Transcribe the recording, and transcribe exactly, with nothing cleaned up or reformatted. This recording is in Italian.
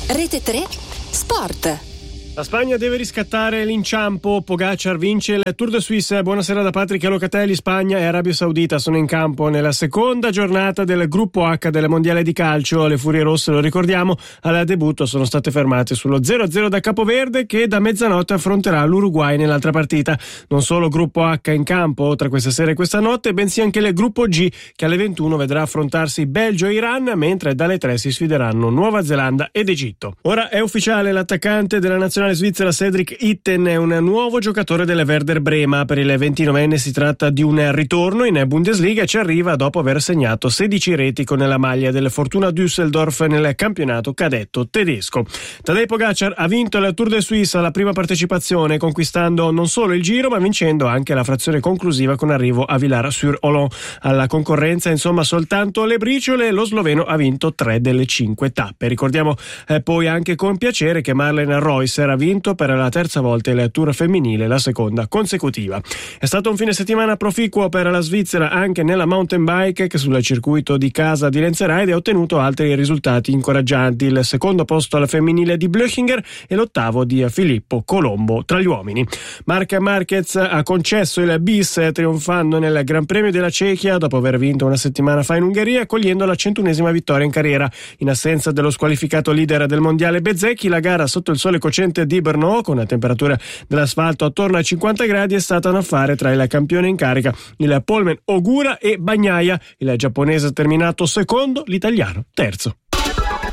Rete tre Sport. La Spagna deve riscattare l'inciampo. Pogacar vince il Tour de Suisse. Buonasera da Patrick Locatelli. Spagna e Arabia Saudita sono in campo nella seconda giornata del gruppo H del mondiale di calcio. Le Furie Rosse, lo ricordiamo, al debutto sono state fermate sullo zero a zero da Capoverde, che da mezzanotte affronterà l'Uruguay nell'altra partita. Non solo gruppo H in campo tra questa sera e questa notte, bensì anche il gruppo G, che alle ventuno vedrà affrontarsi Belgio e Iran, mentre dalle tre si sfideranno Nuova Zelanda ed Egitto. Ora è ufficiale: l'attaccante della nazionale svizzera Cedric Itten è un nuovo giocatore del Werder Brema. Per il ventinovenne si tratta di un ritorno in Bundesliga e ci arriva dopo aver segnato sedici reti con la maglia del Fortuna Düsseldorf nel campionato cadetto tedesco. Tadej Pogacar ha vinto il Tour de Suisse alla prima partecipazione, conquistando non solo il giro ma vincendo anche la frazione conclusiva con arrivo a Villars-sur-Olon. Alla concorrenza insomma soltanto le briciole. Lo sloveno ha vinto tre delle cinque tappe. Ricordiamo eh, poi anche con piacere che Marlene Reusser ha vinto per la terza volta il Tour femminile, la seconda consecutiva. È stato un fine settimana proficuo per la Svizzera anche nella mountain bike, che sul circuito di casa di Lenzerheide ha ottenuto altri risultati incoraggianti: il secondo posto al femminile di Blöchinger e l'ottavo di Filippo Colombo tra gli uomini. Marc Marquez ha concesso il bis trionfando nel Gran Premio della Cechia dopo aver vinto una settimana fa in Ungheria, cogliendo la centunesima vittoria in carriera. In assenza dello squalificato leader del mondiale Bezzecchi, la gara sotto il sole cocente di Brno, con la temperatura dell'asfalto attorno ai cinquanta gradi, è stata un affare tra il campione in carica, il poleman Ogura, e Bagnaia. Il giapponese ha terminato secondo, l'italiano terzo.